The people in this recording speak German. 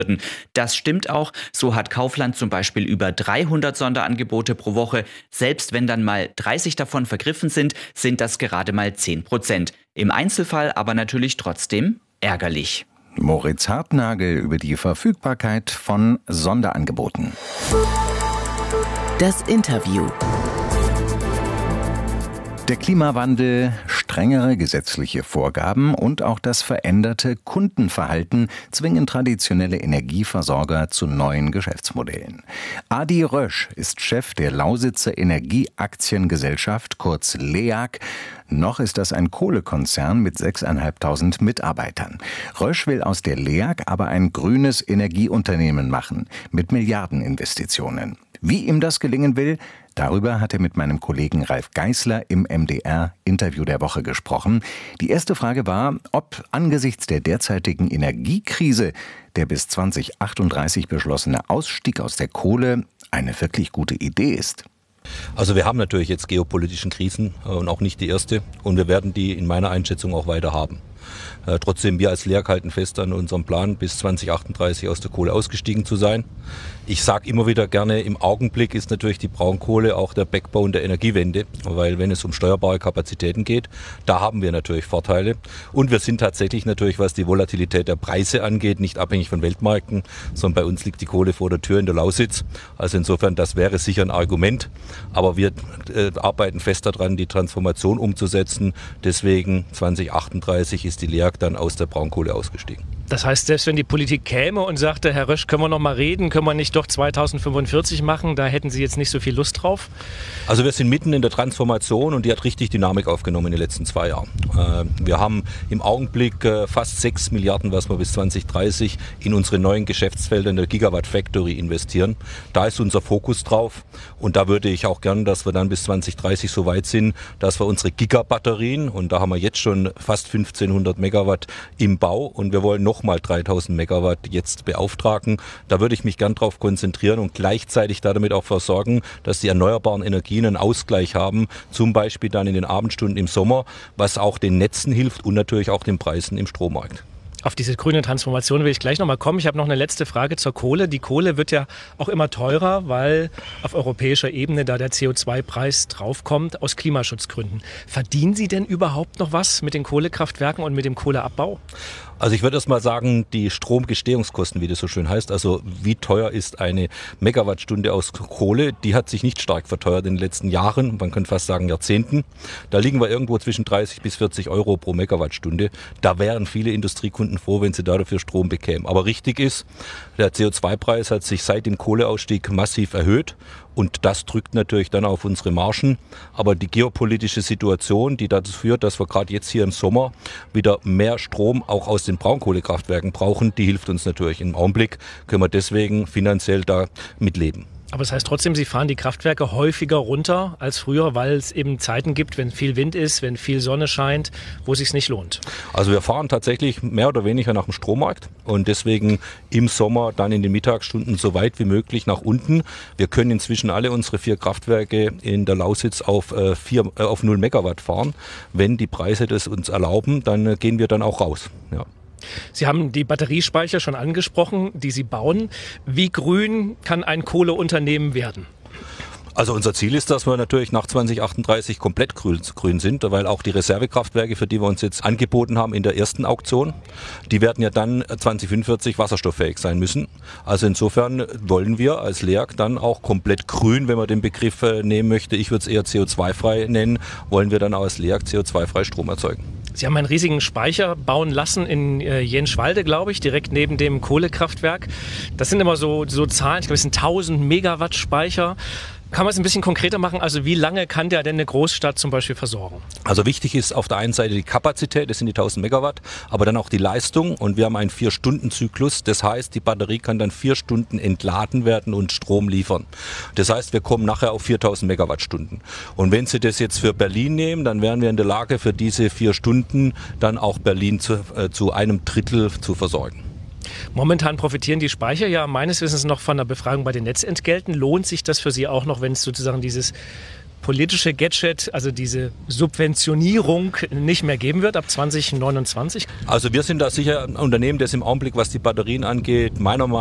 Das stimmt auch. So hat Kaufland zum Beispiel über 300 Sonderangebote pro Woche. Selbst wenn dann mal 30 davon vergriffen sind, sind das gerade mal 10%. Im Einzelfall aber natürlich trotzdem ärgerlich. Moritz Hartnagel über die Verfügbarkeit von Sonderangeboten. Das Interview. Der Klimawandel, strengere gesetzliche Vorgaben und auch das veränderte Kundenverhalten zwingen traditionelle Energieversorger zu neuen Geschäftsmodellen. Adi Rösch ist Chef der Lausitzer Energieaktiengesellschaft, kurz LEAG. Noch ist das ein Kohlekonzern mit 6.500 Mitarbeitern. Rösch will aus der LEAG aber ein grünes Energieunternehmen machen, mit Milliardeninvestitionen. Wie ihm das gelingen will, darüber hat er mit meinem Kollegen Ralf Geißler im MDR-Interview der Woche gesprochen. Die erste Frage war, ob angesichts der derzeitigen Energiekrise der bis 2038 beschlossene Ausstieg aus der Kohle eine wirklich gute Idee ist. Also wir haben natürlich jetzt geopolitischen Krisen und auch nicht die erste und wir werden die in meiner Einschätzung auch weiter haben. Trotzdem, wir als LEAG halten fest an unserem Plan, bis 2038 aus der Kohle ausgestiegen zu sein. Ich sage immer wieder gerne, im Augenblick ist natürlich die Braunkohle auch der Backbone der Energiewende, weil wenn es um steuerbare Kapazitäten geht, da haben wir natürlich Vorteile. Und wir sind tatsächlich natürlich, was die Volatilität der Preise angeht, nicht abhängig von Weltmärkten, sondern bei uns liegt die Kohle vor der Tür in der Lausitz. Also insofern, das wäre sicher ein Argument. Aber wir arbeiten fest daran, die Transformation umzusetzen. Deswegen 2038 ist die LEAG dann aus der Braunkohle ausgestiegen. Das heißt, selbst wenn die Politik käme und sagte, Herr Rösch, können wir noch mal reden, können wir nicht doch 2045 machen, da hätten Sie jetzt nicht so viel Lust drauf? Also wir sind mitten in der Transformation und die hat richtig Dynamik aufgenommen in den letzten 2 Jahren. Wir haben im Augenblick fast 6 Milliarden, was wir bis 2030 in unsere neuen Geschäftsfelder in der Gigawatt Factory investieren. Da ist unser Fokus drauf und da würde ich auch gern, dass wir dann bis 2030 so weit sind, dass wir unsere Gigabatterien, und da haben wir jetzt schon fast 1500 Megawatt im Bau und wir wollen noch mal 3000 Megawatt jetzt beauftragen. Da würde ich mich gern drauf konzentrieren und gleichzeitig damit auch versorgen, dass die erneuerbaren Energien einen Ausgleich haben, zum Beispiel dann in den Abendstunden im Sommer, was auch den Netzen hilft und natürlich auch den Preisen im Strommarkt. Auf diese grüne Transformation will ich gleich nochmal kommen. Ich habe noch eine letzte Frage zur Kohle. Die Kohle wird ja auch immer teurer, weil auf europäischer Ebene da der CO2-Preis draufkommt, aus Klimaschutzgründen. Verdienen Sie denn überhaupt noch was mit den Kohlekraftwerken und mit dem Kohleabbau? Also ich würde erst mal sagen, die Stromgestehungskosten, wie das so schön heißt, also wie teuer ist eine Megawattstunde aus Kohle, die hat sich nicht stark verteuert in den letzten Jahren, man könnte fast sagen Jahrzehnten. Da liegen wir irgendwo zwischen 30 bis 40 Euro pro Megawattstunde. Da wären viele Industriekunden froh, wenn sie dafür Strom bekämen. Aber richtig ist, der CO2-Preis hat sich seit dem Kohleausstieg massiv erhöht. Und das drückt natürlich dann auf unsere Margen. Aber die geopolitische Situation, die dazu führt, dass wir gerade jetzt hier im Sommer wieder mehr Strom auch aus den Braunkohlekraftwerken brauchen, die hilft uns natürlich. Im Augenblick können wir deswegen finanziell da mitleben. Aber das heißt trotzdem, Sie fahren die Kraftwerke häufiger runter als früher, weil es eben Zeiten gibt, wenn viel Wind ist, wenn viel Sonne scheint, wo es sich nicht lohnt. Also wir fahren tatsächlich mehr oder weniger nach dem Strommarkt und deswegen im Sommer dann in den Mittagsstunden so weit wie möglich nach unten. Wir können inzwischen alle unsere 4 Kraftwerke in der Lausitz auf 0 Megawatt fahren. Wenn die Preise das uns erlauben, dann gehen wir dann auch raus. Ja. Sie haben die Batteriespeicher schon angesprochen, die Sie bauen. Wie grün kann ein Kohleunternehmen werden? Also unser Ziel ist, dass wir natürlich nach 2038 komplett grün sind, weil auch die Reservekraftwerke, für die wir uns jetzt angeboten haben in der ersten Auktion, die werden ja dann 2045 wasserstofffähig sein müssen. Also insofern wollen wir als LEAG dann auch komplett grün, wenn man den Begriff nehmen möchte, ich würde es eher CO2-frei nennen, wollen wir dann auch als LEAG CO2-frei Strom erzeugen. Sie haben einen riesigen Speicher bauen lassen in Jenschwalde, glaube ich, direkt neben dem Kohlekraftwerk. Das sind immer so Zahlen, ich glaube, es sind 1000 Megawatt Speicher. Kann man es ein bisschen konkreter machen? Also wie lange kann der denn eine Großstadt zum Beispiel versorgen? Also wichtig ist auf der einen Seite die Kapazität, das sind die 1000 Megawatt, aber dann auch die Leistung und wir haben einen 4-Stunden-Zyklus. Das heißt, die Batterie kann dann 4 Stunden entladen werden und Strom liefern. Das heißt, wir kommen nachher auf 4000 Megawattstunden. Und wenn Sie das jetzt für Berlin nehmen, dann wären wir in der Lage, für diese 4 Stunden dann auch Berlin zu 1/3 zu versorgen. Momentan profitieren die Speicher ja meines Wissens noch von der Befragung bei den Netzentgelten. Lohnt sich das für Sie auch noch, wenn es sozusagen dieses politische Gadget, also diese Subventionierung, nicht mehr geben wird ab 2029? Also wir sind da sicher ein Unternehmen, das im Augenblick, was die Batterien angeht, meiner Meinung